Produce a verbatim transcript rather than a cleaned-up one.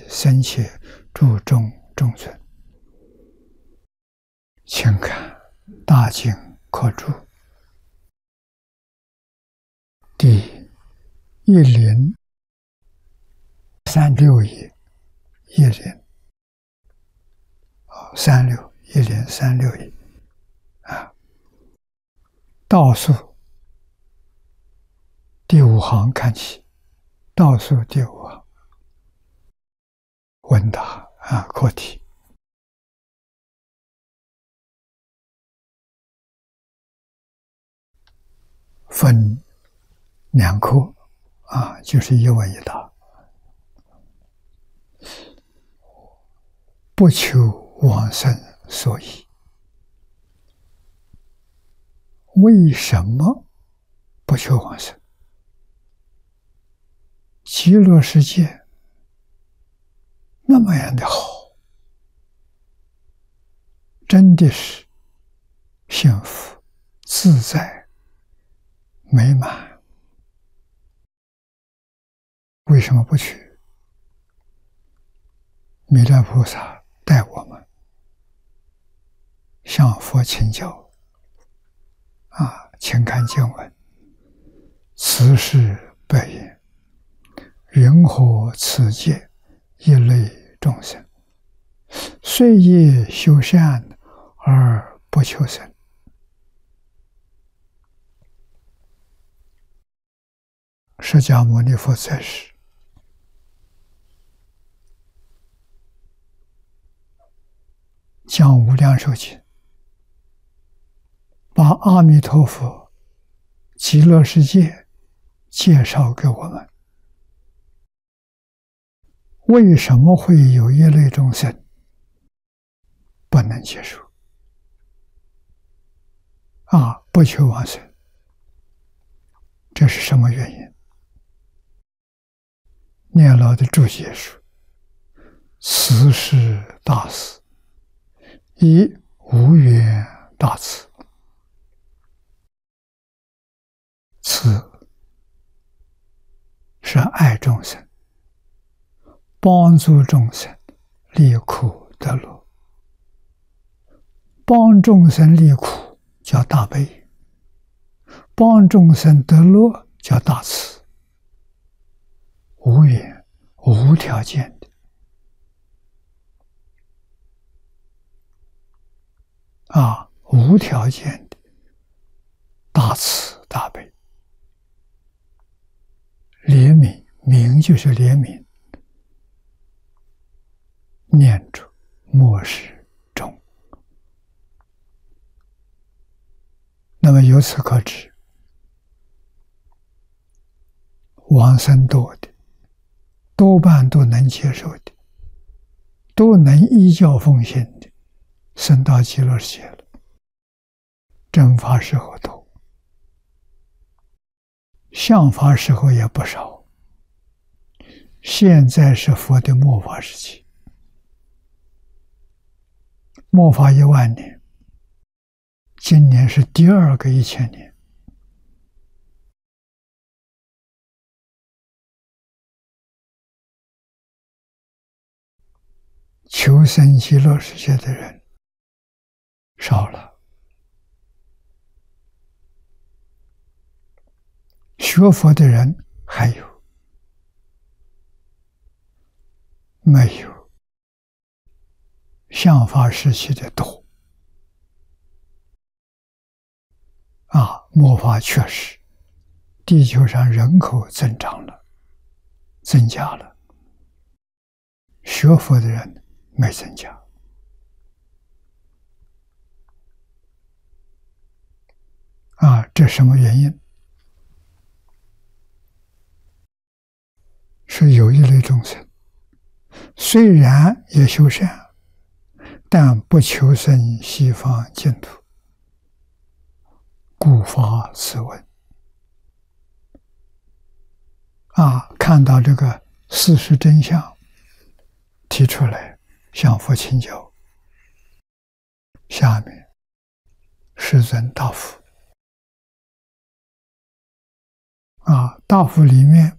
僧伽注重众尊，请看大经科注第一零三六页，一零啊三六一零三六页啊，倒数第五行看起，倒数第五行问答啊课题。分两科啊，就是一问一答。不求往生所以，为什么不求往生？极乐世界那么样的好，真的是幸福、自在、美满，为什么不去？弥勒菩萨带我们向佛请教啊，请看经文：此事百言，云何此界一类众生，虽业修善而不求生？释迦牟尼佛在世，讲无量寿经，把阿弥陀佛极乐世界介绍给我们。为什么会有一类众生不能接受啊？不求往生，这是什么原因？念老的注解说：此是大事，以无缘大慈。慈是爱众生，帮助众生离苦得乐，帮众生离苦叫大悲，帮众生得乐叫大慈。无缘无条件的啊，无条件的大慈大悲，怜悯，悯就是怜悯，念住莫使终。那么由此可知，往生多的多半都能接受的，都能依教奉行的，升到极乐世界了。正法时候多，相法时候也不少。现在是佛的末法时期，末法一万年，今年是第二个一千年。求生极乐世界的人少了，学佛的人还有，没有相法时期的多啊！末法确实，地球上人口增长了，增加了，学佛的人没增加啊！这什么原因？是有一类众生，虽然也修善，但不求生西方净土，故发此文啊！看到这个事实真相，提出来向佛请教。下面世尊答复啊，答复里面